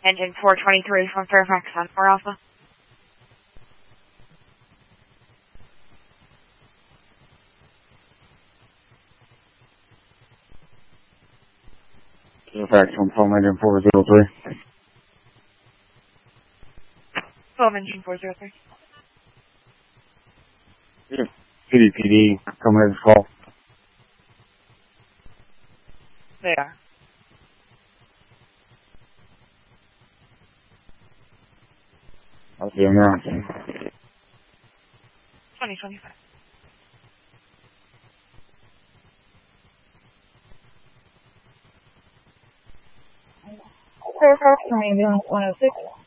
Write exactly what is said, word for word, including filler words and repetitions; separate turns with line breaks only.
Engine four twenty-three from Fairfax on four Alpha.
Fairfax on foam engine four zero three.
Foam Engine four zero three.
Yeah. C D P D, coming in this call.
They are.
I'll see you around.
twenty twenty-five.
Fairfax from ambulance one oh six.